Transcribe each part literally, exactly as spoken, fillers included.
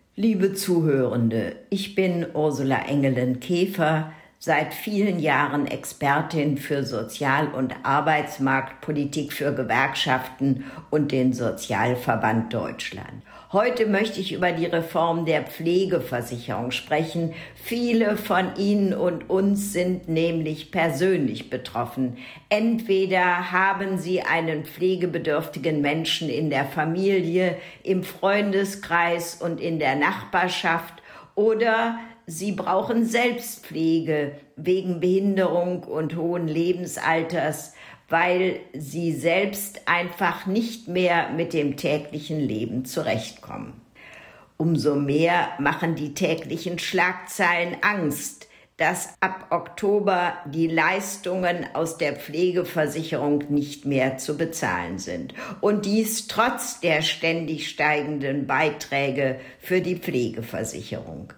Liebe Zuhörende, ich bin Ursula Engelen-Käfer, seit vielen Jahren Expertin für Sozial- und Arbeitsmarktpolitik für Gewerkschaften und den Sozialverband Deutschland. Heute möchte ich über die Reform der Pflegeversicherung sprechen. Viele von Ihnen und uns sind nämlich persönlich betroffen. Entweder haben Sie einen pflegebedürftigen Menschen in der Familie, im Freundeskreis und in der Nachbarschaft, oder Sie brauchen Selbstpflege wegen Behinderung und hohen Lebensalters, weil Sie selbst einfach nicht mehr mit dem täglichen Leben zurechtkommen. Umso mehr machen die täglichen Schlagzeilen Angst, dass ab Oktober die Leistungen aus der Pflegeversicherung nicht mehr zu bezahlen sind. Und dies trotz der ständig steigenden Beiträge für die Pflegeversicherung.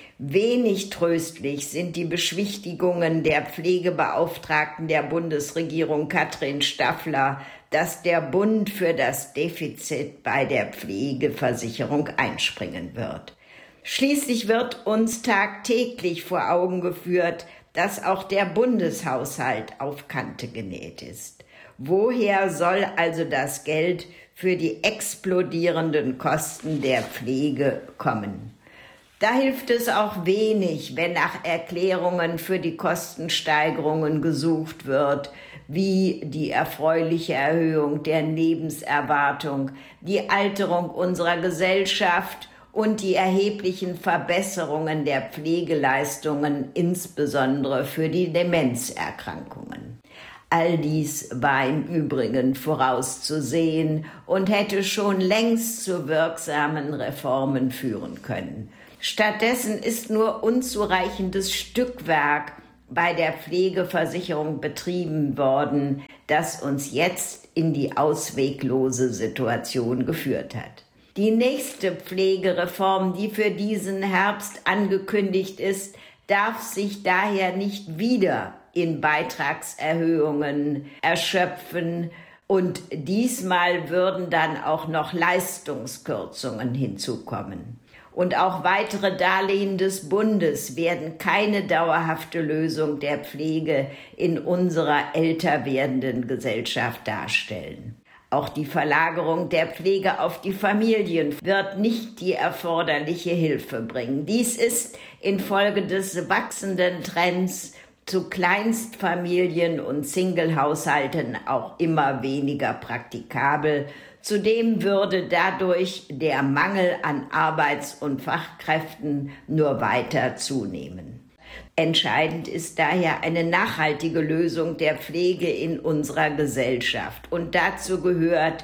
Wenig tröstlich sind die Beschwichtigungen der Pflegebeauftragten der Bundesregierung Katrin Staffler, dass der Bund für das Defizit bei der Pflegeversicherung einspringen wird. Schließlich wird uns tagtäglich vor Augen geführt, dass auch der Bundeshaushalt auf Kante genäht ist. Woher soll also das Geld für die explodierenden Kosten der Pflege kommen? Da hilft es auch wenig, wenn nach Erklärungen für die Kostensteigerungen gesucht wird, wie die erfreuliche Erhöhung der Lebenserwartung, die Alterung unserer Gesellschaft und die erheblichen Verbesserungen der Pflegeleistungen, insbesondere für die Demenzerkrankungen. All dies war im Übrigen vorauszusehen und hätte schon längst zu wirksamen Reformen führen können. Stattdessen ist nur unzureichendes Stückwerk bei der Pflegeversicherung betrieben worden, das uns jetzt in die ausweglose Situation geführt hat. Die nächste Pflegereform, die für diesen Herbst angekündigt ist, darf sich daher nicht wieder in Beitragserhöhungen erschöpfen, und diesmal würden dann auch noch Leistungskürzungen hinzukommen. Und auch weitere Darlehen des Bundes werden keine dauerhafte Lösung der Pflege in unserer älter werdenden Gesellschaft darstellen. Auch die Verlagerung der Pflege auf die Familien wird nicht die erforderliche Hilfe bringen. Dies ist infolge des wachsenden Trends zu Kleinstfamilien und Singlehaushalten auch immer weniger praktikabel. Zudem würde dadurch der Mangel an Arbeits- und Fachkräften nur weiter zunehmen. Entscheidend ist daher eine nachhaltige Lösung der Pflege in unserer Gesellschaft. Und dazu gehört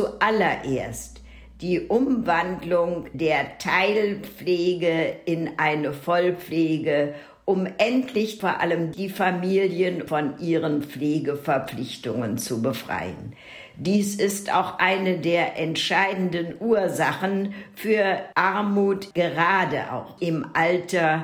zuallererst die Umwandlung der Teilpflege in eine Vollpflege, um endlich vor allem die Familien von ihren Pflegeverpflichtungen zu befreien. Dies ist auch eine der entscheidenden Ursachen für Armut, gerade auch im Alter.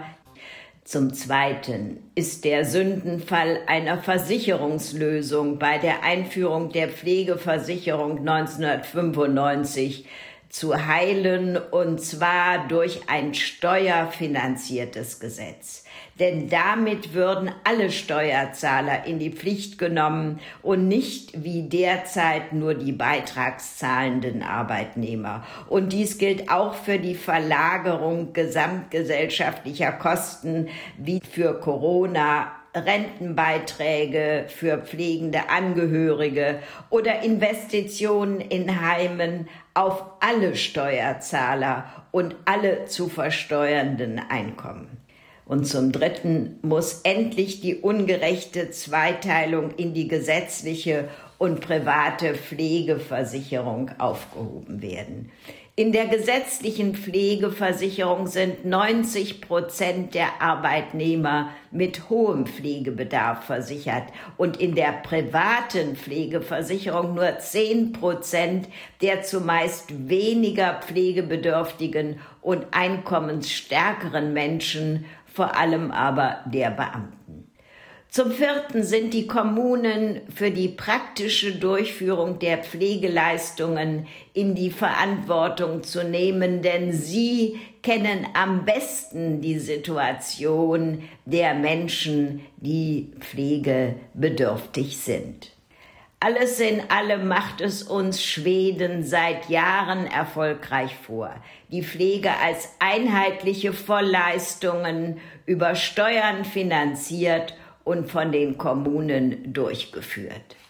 Zum Zweiten ist der Sündenfall einer Versicherungslösung bei der Einführung der Pflegeversicherung neunzehnhundertfünfundneunzig zu heilen, und zwar durch ein steuerfinanziertes Gesetz. Denn damit würden alle Steuerzahler in die Pflicht genommen und nicht wie derzeit nur die beitragszahlenden Arbeitnehmer. Und dies gilt auch für die Verlagerung gesamtgesellschaftlicher Kosten wie für Corona, Rentenbeiträge für pflegende Angehörige oder Investitionen in Heimen auf alle Steuerzahler und alle zu versteuernden Einkommen. Und zum Dritten muss endlich die ungerechte Zweiteilung in die gesetzliche und private Pflegeversicherung aufgehoben werden. In der gesetzlichen Pflegeversicherung sind neunzig Prozent der Arbeitnehmer mit hohem Pflegebedarf versichert und in der privaten Pflegeversicherung nur zehn Prozent der zumeist weniger pflegebedürftigen und einkommensstärkeren Menschen, vor allem aber der Beamten. Zum Vierten sind die Kommunen für die praktische Durchführung der Pflegeleistungen in die Verantwortung zu nehmen, denn sie kennen am besten die Situation der Menschen, die pflegebedürftig sind. Alles in allem macht es uns Schweden seit Jahren erfolgreich vor, die Pflege als einheitliche Vollleistungen über Steuern finanziert und von den Kommunen durchgeführt.